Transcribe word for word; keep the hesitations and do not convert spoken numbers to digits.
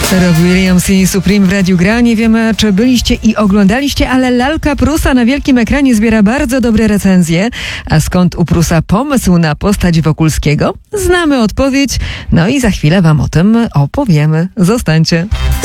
Robbie Williams i Supreme w Radiu Gra. Nie wiemy, czy byliście i oglądaliście, ale lalka Prusa na wielkim ekranie zbiera bardzo dobre recenzje. A skąd u Prusa pomysł na postać Wokulskiego? Znamy odpowiedź, no i za chwilę wam o tym opowiemy. Zostańcie.